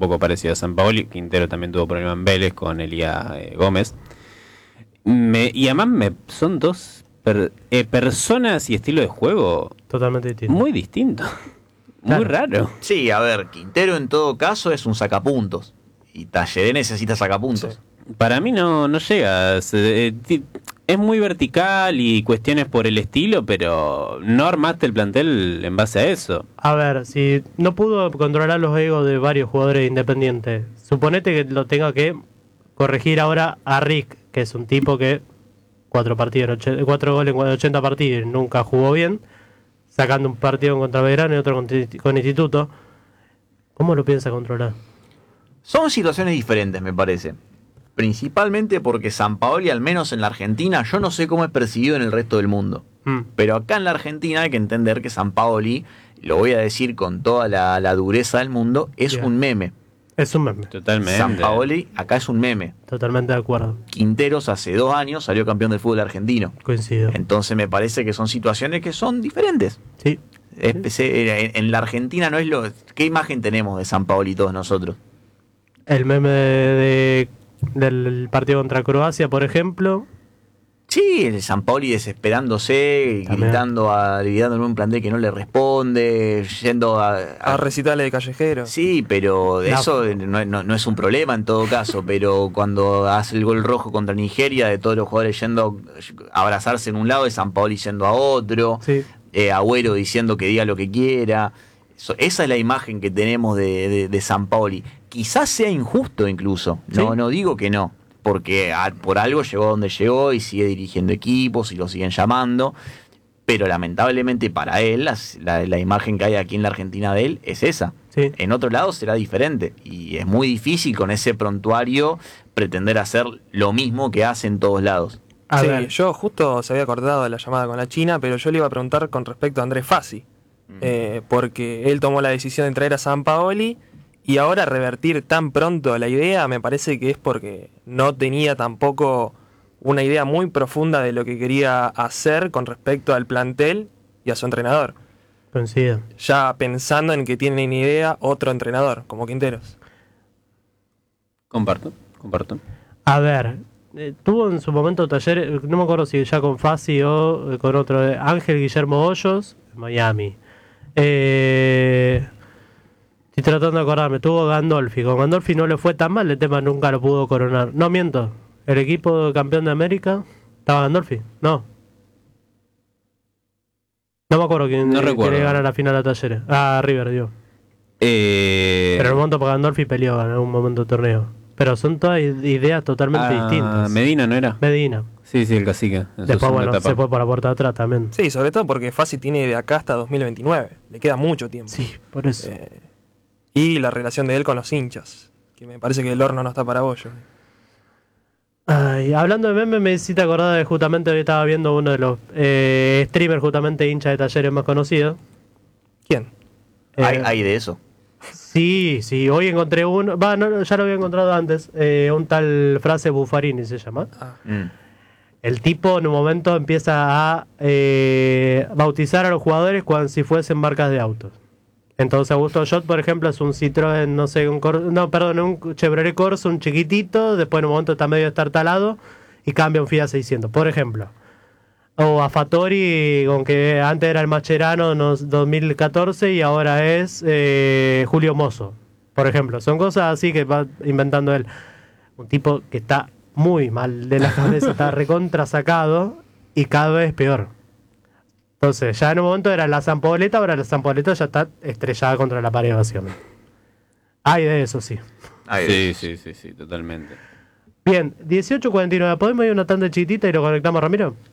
poco parecido a Sampaoli. Quintero también tuvo problemas en Vélez con Elías Gómez. Y además son dos personas y estilo de juego totalmente distinto. Muy distinto. Muy raro. Sí, a ver, Quintero en todo caso es un sacapuntos. Y Talleres necesita sacapuntos. Sí. Para mí no llega. Es muy vertical y cuestiones por el estilo, pero no armaste el plantel en base a eso. A ver, si no pudo controlar los egos de varios jugadores independientes, suponete que lo tenga que corregir ahora a Rick, que es un tipo que 4 goles en 80 partidos, nunca jugó bien, sacando un partido contra Belgrano y otro con Instituto. ¿Cómo lo piensa controlar? Son situaciones diferentes, me parece. Principalmente porque Sampaoli, al menos en la Argentina, yo no sé cómo es percibido en el resto del mundo. Pero acá en la Argentina hay que entender que Sampaoli, lo voy a decir con toda la dureza del mundo, es un meme. Es un meme. Totalmente. Sampaoli acá es un meme. Totalmente de acuerdo. Quinteros hace 2 años salió campeón del fútbol argentino. Coincido. Entonces me parece que son situaciones que son diferentes. Sí. En la Argentina no es lo... ¿Qué imagen tenemos de Sampaoli todos nosotros? El meme del partido contra Croacia, por ejemplo. Sí, el Sampaoli desesperándose, gritando en un plantel que no le responde, yendo a recitales de callejero. Sí, pero eso no es un problema en todo caso, pero cuando hace el gol rojo contra Nigeria, de todos los jugadores yendo a abrazarse en un lado, de Sampaoli yendo a otro, sí. Agüero diciendo que diga lo que quiera. Esa es la imagen que tenemos de Sampaoli. Quizás sea injusto incluso, no digo que no, porque por algo llegó donde llegó y sigue dirigiendo equipos y lo siguen llamando, pero lamentablemente para él la imagen que hay aquí en la Argentina de él es esa. Sí. En otro lado será diferente y es muy difícil con ese prontuario pretender hacer lo mismo que hace en todos lados. Sí, yo justo se había acordado de la llamada con la China, pero yo le iba a preguntar con respecto a Andrés Fassi, porque él tomó la decisión de traer a Sampaoli. Y ahora revertir tan pronto la idea me parece que es porque no tenía tampoco una idea muy profunda de lo que quería hacer con respecto al plantel y a su entrenador. Coincido. Ya pensando en que tiene ni idea otro entrenador, como Quinteros. Comparto. A ver, tuvo en su momento Talleres, no me acuerdo si ya con Fassi o con otro, Ángel Guillermo Hoyos, Miami. Estoy tratando de acordarme, tuvo Gandolfi. Con Gandolfi no le fue tan mal, el tema nunca lo pudo coronar. No, miento. El equipo campeón de América, ¿estaba Gandolfi? No. No me acuerdo quién le gana la final a Talleres. River, digo. Pero en el momento para Gandolfi peleó en algún momento del torneo. Pero son todas ideas totalmente distintas. Medina, ¿no era? Medina. Sí, el cacique. Después, se fue por la puerta de atrás también. Sí, sobre todo porque Fassi tiene de acá hasta 2029. Le queda mucho tiempo. Sí, por eso. Y la relación de él con los hinchas, que me parece que el horno no está para bollo. Ay, hablando de memes, me hiciste acordar de justamente hoy estaba viendo uno de los streamers justamente hinchas de Talleres más conocidos. ¿Quién? ¿Hay de eso? Sí, hoy encontré uno, ya lo había encontrado antes, un tal Frase Buffarini se llama. El tipo en un momento empieza a bautizar a los jugadores como si fuesen marcas de autos. Entonces Augusto Jot, por ejemplo, es un Citroën, un Chevrolet Corsa, un chiquitito, después en un momento está medio estartalado y cambia un Fiat 600, por ejemplo. O a Fattori, aunque antes era el Mascherano en 2014 y ahora es Julio Mozo, por ejemplo. Son cosas así que va inventando él. Un tipo que está muy mal de la cabeza, está recontra sacado y cada vez peor. Entonces, ya en un momento era la Zampoleta, ahora la Zampoleta ya está estrellada contra la pared vacía. Hay de eso, sí. Sí, totalmente. Bien, 18:49. ¿Podemos ir una tanda chiquitita y lo conectamos a Ramiro?